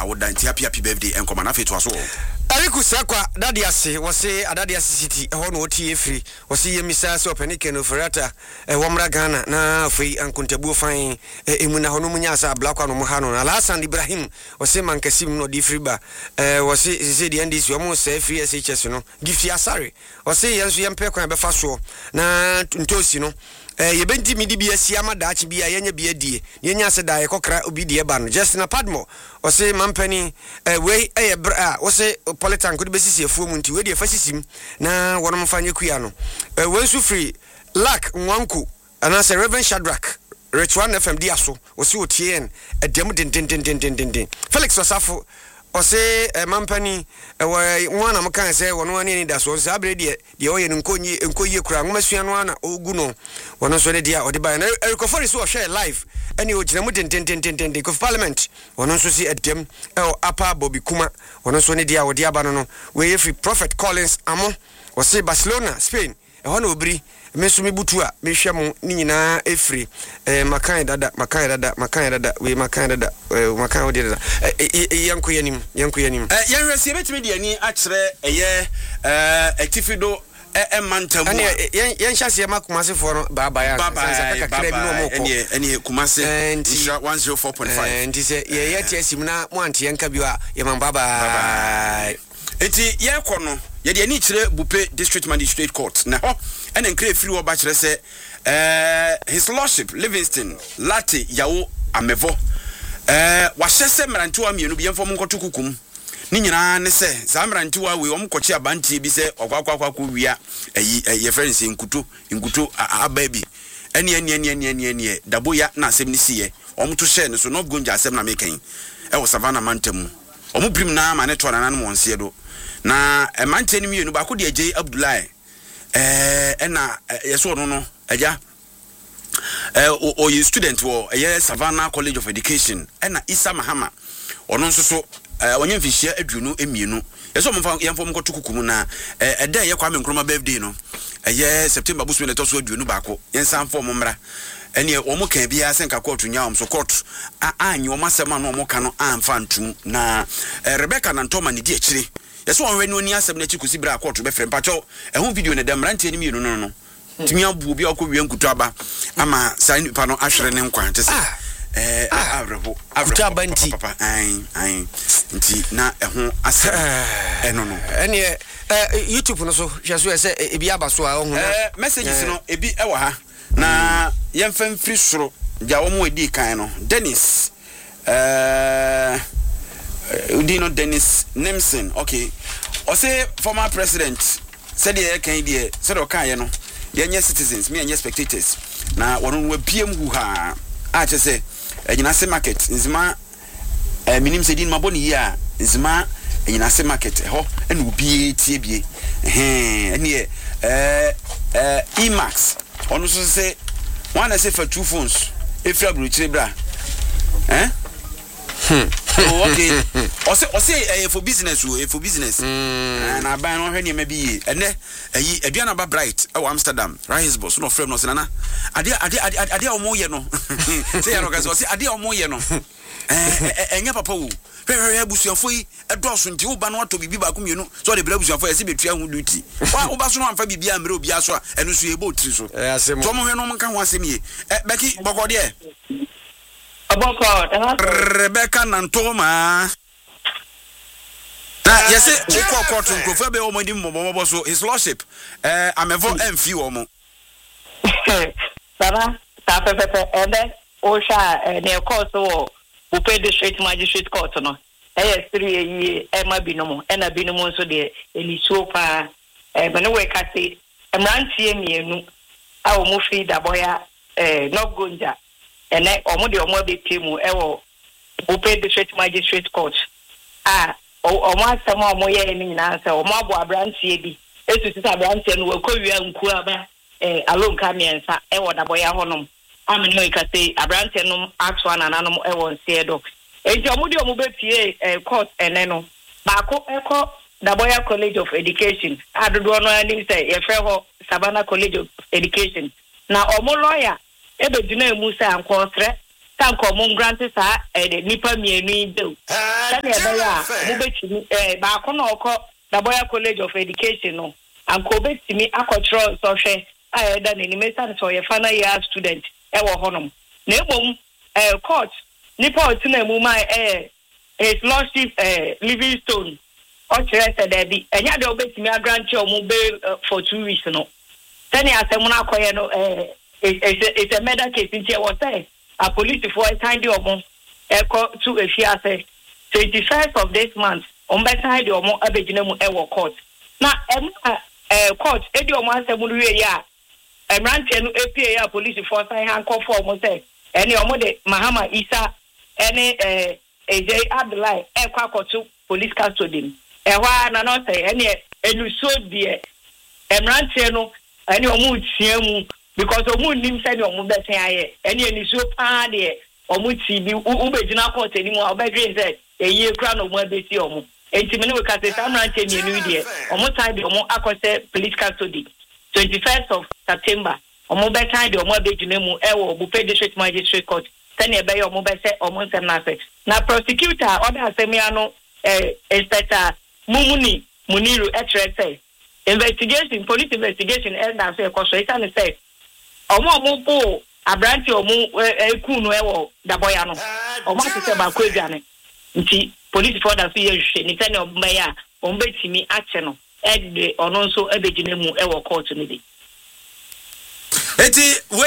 woda nti happy birthday enkoma na fetu aso Ariku sakwa dadi ase wose adadi ase city ho no tie free wose yemisa se openike no ferata womra Ghana na afei ankontabuo fan emuna ho no munya asa blakwa no mo ha no na Hassan Ibrahim wose mankasim no di free ba wose se di ndc wo se free SHS no gift asare wose yenso yempe kwan be fa so na ntosi no yebenti midi bia siama daachi bia yenya bia die yenya se da yekokra obi die ba no just na padmo wose mampani we bra wose politan ko de besisi afuo mu nti we de fasisim na wonom fanye kuya no wensu free lack nwanku anase Reverend Shadrack Rich1 FM diaso wose otien edem den Felix Osafo ose mampani wana mkan se wono ani ni daso se abre de oye nkonyi kura ngomasua no ana ogu no wono so ne dia ode ba na rekofori so share live ani o gyina mu den ko parliament wono so si edem apa Bobby Kuma wono so ne dia ode aba no we free Prophet Collins amo wose Barcelona Spain hono obri mesumi butua mehwem ni nyina efri makan dada we makan dada makan odi dada yanko yanim yanhwese betime de ani akere eye atifido mantamu ani yanhyase makumase for no baba ya kakra bi no moko eni kumase 104.5 ndise ye tiesim na mo ante yanka biwa ye man baba eti ye kono ye de ani kire Bupe District Magistrate Court na ho ene nkre free wo ba kire se His Lordship Livingston Lati Yawo Amevo wa hyese mrantewa mienu bi yemfo nkoto kukum ni nyina ne se za mrantewa we omkochi abantie bi se okwakwa wia ye friends nkuto ababi ene dabo ya na asem ni siye omto share ne so no gonja asem na mekan wo Savannah mantamu omubrim na ma ne to na mo nse do na manteni mienu ba ko de J Abdullahi ena yeso no aja o ye student wo Savannah College of Education ena Isa Mahama ono nso so onye mfihia aduonu emienu yeso mfa yemfo mkoto kukumu na eda ye Kwame Nkrumah birthday no September busu ne to so aduonu ba ko yensan fo momra ene omo kan bia senka court nya om so court anyi o masema no omo kan no amfa ntum na Rebecca Nantoma ne di akire yeso onwe ni oni asem na chikusi bra court be frem pacho ehu video ne demrante ni mienu no timi abu bi akọ wie nkutu aba ama sai nipa no ahwere ne nkwa tese abrebo banti papa ai nti na ehu ase no ene YouTube no so hweso ese ebi aba so a ohun messages no ebi ewo ha na yemfam free soro ja wo mo edi kan no Dennis Udino Dennis Nemson okay o say former president said ye kan die said o kan ye no yenye citizens me yenye spectators na wono wa piem hu ha a che se enyina se market nzima minim se din maboni ya nzima enyina se market ho ene obi tie bie ene Emax ono so se one say for two phones if you chire bra oh okay o say for business for business na ban no hwe ne ma bi ene aduana ba bright e Amsterdam rise boss no frame no se na ade o mo ye no say ya no ga so say ade o mo ye no enya papa wo hwe busuafo yi edoso nti wo ba no ato bibi ba ko mienu so de bra busuafo ye se betua hu duty wo ba so no amfa bibi amre obi aso a eno so ye bo tiri so to mo hwe no mo kan ho asem ye beki bogode Rebecca Nantoma na yese chiko court nkrofo be o modi mbobo so His Lordship Amevo emfi wo mo Baba ta pepe ebe o sha ne court wo Bupe District Magistrate Court no 3 year ma binom na binom nso de elisuo pa me no we kase emrantie mienu a o mo fi daboya no gonja ene omo de omo be temu ewo Bupe District Magistrate Court omo asema omo ye ni nyina se omo abo abrantie bi esu sisa abrantie no wakowia nku aba alonka miensa ewo daboya honom amene no ikase abrantie no atwa nananom ewo nseedo eji omo de omo be pie court ene no baako eko daboya College of Education adodo no ani se ye frɛ ho Savannah College of Education na omo lawyer ebe dina emu se ankonsre San common granted the Nipa Mienu bill. Bacono the Boya College of Education, and Kobe to me, I control social. I had done in the for a final year student, Ewa Honum. Nebum, court, Nipa Tune His Lordship Livingstone, or Teresa Debbie, and yet they'll bet me a grant your mobile for 2 weeks. No, then I said, Monaco, it's a murder case in here was say a police for a time to a fiase 21st of this month on better side or more abeginamu ever court. Now, court, Eddie or Master Muria, and Rantian APA police for sign hand call for almost any omode Mahama Isa, any AJ Abdullah, Equaco to police custody. And why not say any so dear and Rantiano, any mood siemu. Because omu nim said omu betin aye eni so pa de omu ti bi ubegina court anymore obedwe said e ye kra no mu abeti omu enti me ne we ka say samrante mienu de omu time de omu akose police custody 21st of September omu betin de omu abegina mu e wo Bupe District Magistrate Court tani e be omu be say omu nsem na say na prosecutor oda asemia no inspector Mumuni Muniru etrese investigation police investigation elder say cause it and say omo po abranti omo ekunu ewo daboya no omo tese ba kwagane nti police for that ye hwe ni tane omeya ombetimi ache no ede ono nso ebegine mu ewo court ni bi eti we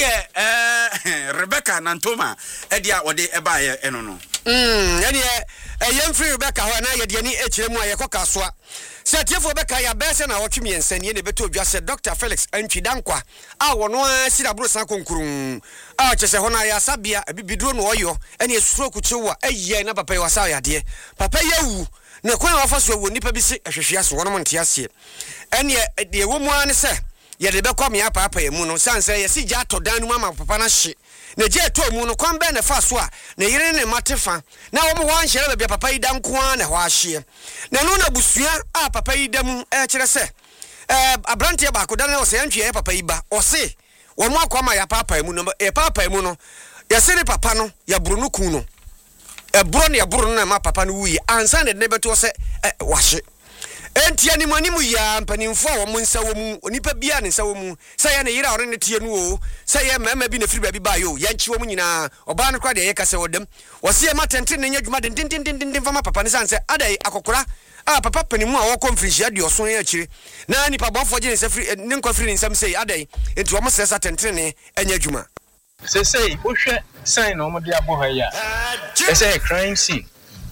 Rebecca Nantoma edia wode eba ye eno no ene yemfri Rebecca ho na ye de ni echire mu ayekoka soa se tiefo Rebecca ya bese na wotwe miensane ne beto dwa se Dr. Felix Antwidankwa a wono asira bro san konkurun a chese ho na ya sabia bibiduro no oyo ene esuro kuchewa aye na papa wasa ya de papa yawu na kwan wafa so wo nipa bi se ahwehwe so wono monte ase ene de wo mu an se ye de be kwam ya papa emu no sanse ye si ja to dan nu mama papa na hye na je to mu no kwan be na fa so a na yire ne matefa na wo mo ho anhyere be papa yi da nko a na ho ahye na no na busua a papa yi da mu kire se abrante ba ko da na o se antwe papa yi ba o se wo mo akwa ma ya papa emu no papa emu no ya se ne papa no ya buru no ku no buru ne ya buru no na ma papa no wuyi ansa ne beto se wahye enti animanimu ya mpanimfo a wo nsa wo mu onipa bia ne nsa wo mu say na yira ore ne tie no o say ya mama bi na firi ba bi ba yo yanchi wo mu nyina oba no kwa de ye kase wodam wose ma tenten ne nyadwuma den fama papa ne sanse adai akokora a papa panimu a wo konfirihia de oso ya akire na nipa bofo je ne safiri ne nkofiri ne nsam say adai enti wo mo sesa tenten ne anyadwuma say wo hwe sign no mo de aboha ya say crime scene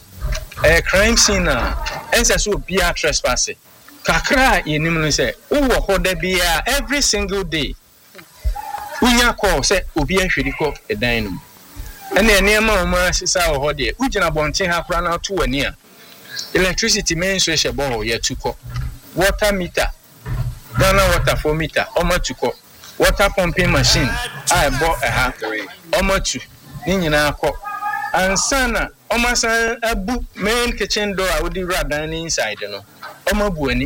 crime scene na ense so bia trespassing kakra yenim no say wo ho da bia every single day unya call say obi ahwedi ko edan no ene enema o ma sisa wo ho de ugina bonten ha kra na to wani a electricity main so she bo ye tuko water meter Ghana water 4 meter o ma tuko water pumping machine I bought a ha o ma tu ni nyina akọ ansana Omasa abu main kitchen door I would rather inside no. Omabu ani.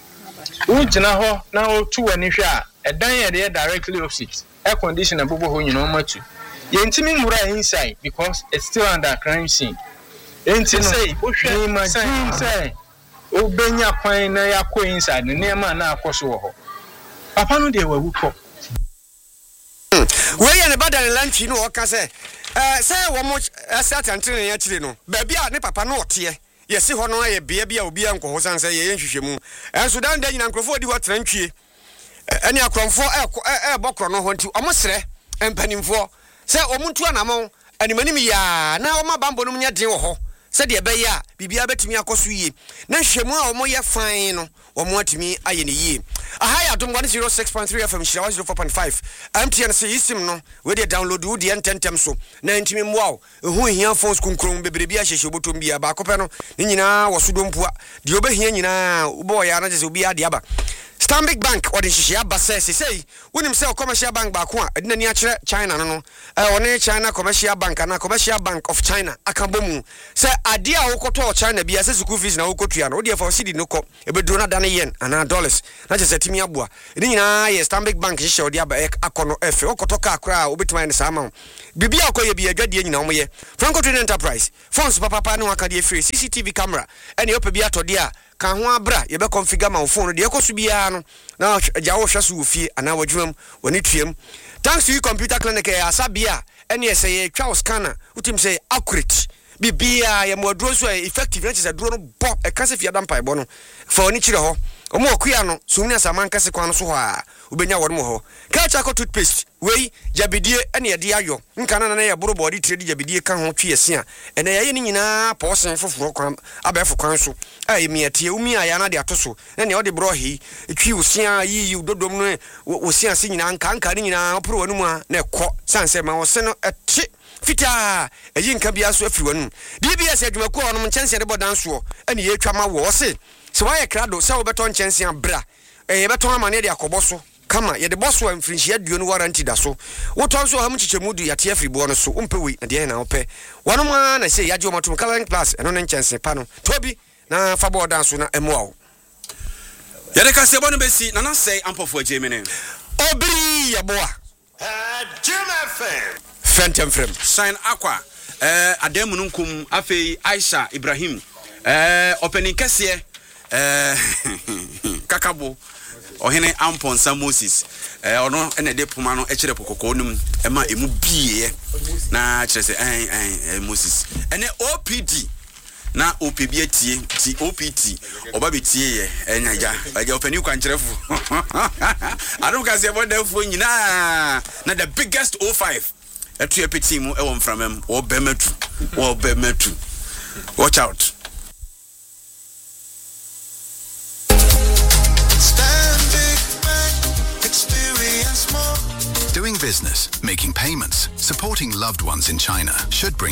Ujina ho na o tu ani hwa e dan ye there directly opposite. Air conditioner bobo ho nyina omatu. Ye ntimi mura inside because it's still under crime scene. Enti say o hwe imagine say o benya kwan na yakọ inside ne ma na akoso wo ho. Papa no de wawu ko. We ye ne badan lunch no o ka say say wo mo start antene ya chire no ba bia ne papa no ote yesi ho no ye bia bia obi anko ho san say ye nhwehwemu enso dan da nyina nkrofo di ho trantwie ene akromfo bokro no ho nti omosre empanimfo say omuntu anamo animanim ya na o mabambo no nya den wo ho se de be ya bibia betimi akoso yie na hwemu a omo ye fan no omo atimi aye ne yie ahaya dom 106.3 FM shira 104.5 MTN say isim no we dey download wo dey ententem so na ntimi mwa ehu hia phones kunkrum bebrebe a hyehye botom bia ba kopɛ no ne nyina wosodo mpua de obehia nyina wo boy ya na je se obi ade aba Stanbic Bank or the Shia Basse say, when himself commercial bank back one, and then China no, or China commercial bank and a commercial bank of China, Akabomu. Say, idea Okoto China be as a school fees na Okotian, or dear for city no cop, a bit donor than a yen and $1. Not just a Timiabua. Then I Stanbic Bank show the Akono F, Okotoka crowd, Obitman Salmon. Bibia Koya be a good year in Omoye. Franco Train Enterprise, Phones Papa no Acadi free, CCTV camera, and the Opia Todia. Kan ho abra ye be configure my phone de ekoso bia no na jawo hwaso ofie ana wadwum woni tuam thanks to you computer clinic asabia ene say twa scanner utim say accurate bibia ye modro so effective na say duro no bo e kase fia da mpai bo no fa oni kire ho omo akua no sumni asaman kase kwan so ho a ubenya won mo ho ka cha ko toothpaste wei jabidie ene ye de ayo nka na ye boro body trade jabidie kan ho twe ase a ene ye ni nyina pawsen foforo kwan abefo kwan so ai miatie umi aya na de atoso ene o de bro hi etwi osia yi dodom no osia se nyina nka ni nyina opro wanu mu a na ekọ sanse ma wo se no eche fita eyi nka bia so afiri wanu DBS adwumaku onom nkyɛnse de bodanso ene ye twa ma wo se se wa ye krado se wo beto nkyɛnse abra ye beto amane de akɔbɔ kama ye de boss wa mfrinchia duonu warranty da so woton so ham chichemudu ya tie fribo no so umpewi na de na opɛ wano ma na se yaje o matum current class eno ne nkyɛnse pa no tobi na fa board so na emoa ya de kase bonu besi na na say ampofo ajemene obri ya boa Jim FM Phantom frame sign aqua ademu nkum afei Aisha Ibrahim opening kase kakabo ohene amponsa Moses ono ene de poma no ekire pokoko num ema emu biye na kire se Moses ene OPD na OPB atie ti OPT oba betie ye enyaja aja opani kwa nkyerefo adom ka se bodafo nyina na the biggest O5 etu epeti mu e wo mframem wo bematu watch out. Doing business, making payments, supporting loved ones in China should bring